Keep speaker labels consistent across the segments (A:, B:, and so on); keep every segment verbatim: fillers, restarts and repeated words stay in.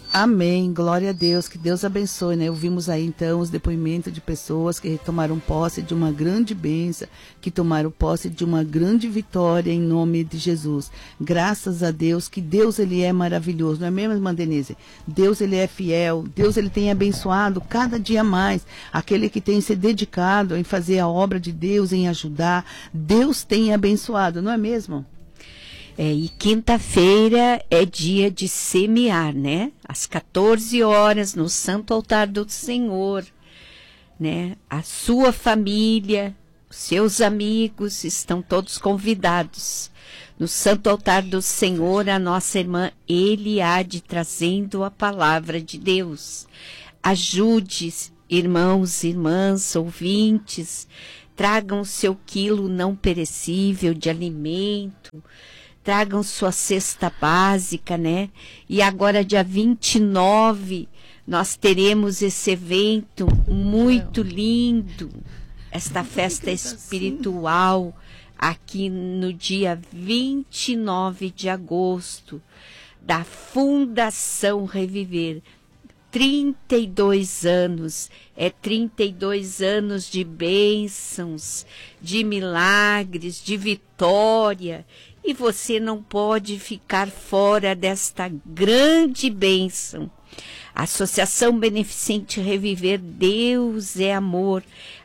A: Amém, glória a Deus, que Deus abençoe, né? Ouvimos aí então os depoimentos de pessoas que tomaram posse de uma grande bênção, que tomaram posse de uma grande vitória em nome de Jesus. Graças a Deus, que Deus ele é maravilhoso, não é mesmo, irmã Denise? Deus ele é fiel, Deus ele tem abençoado cada dia mais aquele que tem se dedicado em fazer a obra de Deus, em ajudar. Deus tem abençoado, não é mesmo?
B: É, e quinta-feira é dia de semear, né? Às quatorze horas, no Santo Altar do Senhor, né? A sua família, os seus amigos estão todos convidados. No Santo Altar do Senhor, a nossa irmã Eliade trazendo a palavra de Deus. Ajude, irmãos, irmãs, ouvintes, tragam o seu quilo não perecível de alimento, tragam sua cesta básica, né? E agora, dia vinte e nove, nós teremos esse evento muito lindo, esta festa espiritual, aqui no dia vinte e nove de agosto, da Fundação Reviver. trinta e dois anos, é trinta e dois anos de bênçãos, de milagres, de vitória. E você não pode ficar fora desta grande bênção. A Associação Beneficente Reviver, Deus é amor,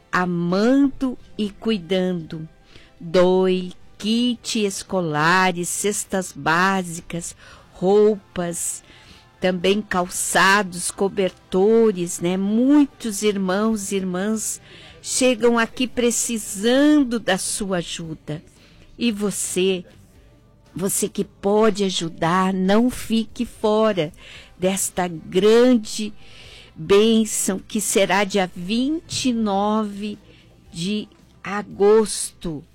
B: amando e cuidando. Doe kit escolares, cestas básicas, roupas, também calçados, cobertores, né? Muitos irmãos e irmãs chegam aqui precisando da sua ajuda. E você, você que pode ajudar, não fique fora desta grande bênção que será dia vinte e nove de agosto,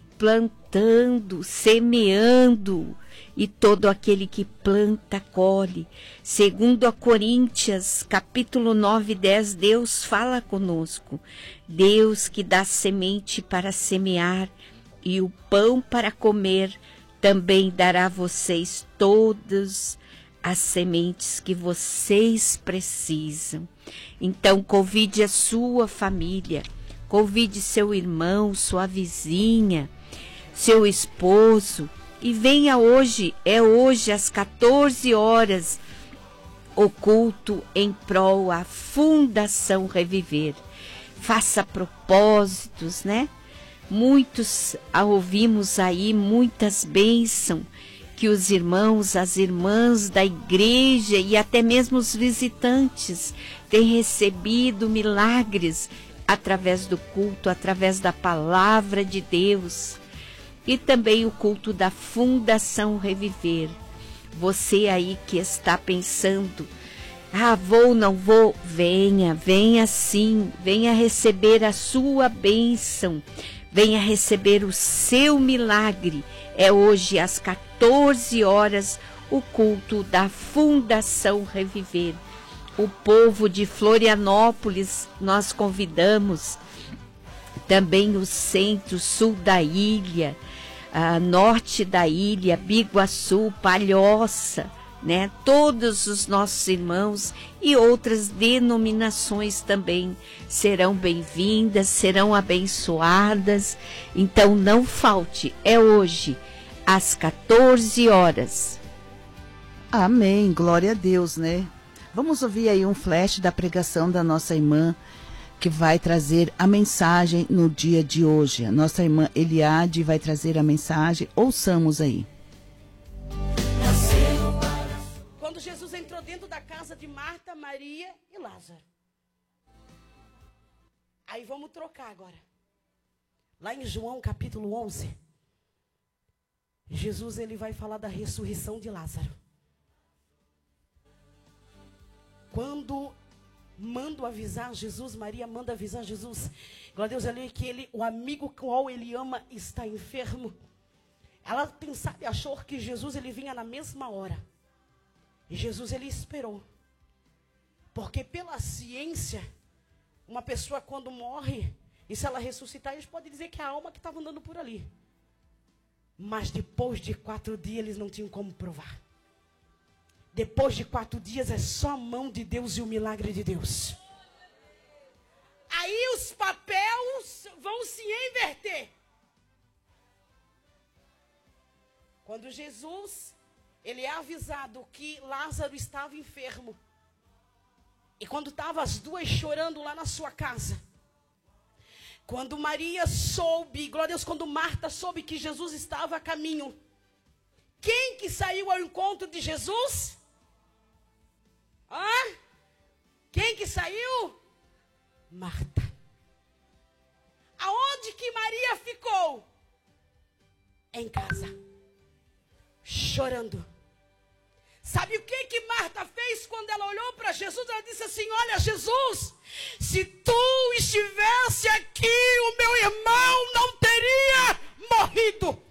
B: plantando, semeando, e todo aquele que planta, colhe. Segundo a Coríntios, capítulo nove, dez, Deus fala conosco. Deus que dá semente para semear e o pão para comer, também dará a vocês todas as sementes que vocês precisam. Então, convide a sua família, convide seu irmão, sua vizinha, seu esposo, e venha hoje, é hoje às quatorze horas, o culto em prol à Fundação Reviver. Faça propósitos, né? Muitos, ouvimos aí muitas bênçãos que os irmãos, as irmãs da igreja e até mesmo os visitantes têm recebido milagres através do culto, através da palavra de Deus. E também o culto da Fundação Reviver. Você aí que está pensando, ah, vou, não vou, venha, venha sim, venha receber a sua bênção, venha receber o seu milagre. É hoje às quatorze horas o culto da Fundação Reviver. O povo de Florianópolis nós convidamos, também o centro, sul da ilha, a norte da ilha, Biguaçu, Palhoça, né? Todos os nossos irmãos e outras denominações também serão bem-vindas, serão abençoadas. Então não falte, é hoje, às quatorze horas.
A: Amém, glória a Deus, né? Vamos ouvir aí um flash da pregação da nossa irmã, que vai trazer a mensagem no dia de hoje. A nossa irmã Eliade vai trazer a mensagem. Ouçamos aí.
C: Quando Jesus entrou dentro da casa de Marta, Maria e Lázaro. Aí vamos trocar agora. Lá em João capítulo onze, Jesus ele vai falar da ressurreição de Lázaro. Quando mando avisar Jesus, Maria manda avisar Jesus, glória a Deus, ali que ele, o amigo qual ele ama está enfermo. Ela pensava e achou que Jesus ele vinha na mesma hora. E Jesus ele esperou. Porque pela ciência, uma pessoa quando morre, e se ela ressuscitar, eles podem dizer que é a alma que estava andando por ali. Mas depois de quatro dias, eles não tinham como provar. Depois de quatro dias é só a mão de Deus e o milagre de Deus. Aí os papéis vão se inverter. Quando Jesus, ele é avisado que Lázaro estava enfermo. E quando estavam as duas chorando lá na sua casa. Quando Maria soube, glória a Deus, quando Marta soube que Jesus estava a caminho. Quem que saiu ao encontro de Jesus? Hã? Quem que saiu? Marta. Aonde que Maria ficou? Em casa. Chorando. Sabe o que que Marta fez quando ela olhou para Jesus? Ela disse assim: olha, Jesus, se tu estivesse aqui, o meu irmão não teria morrido.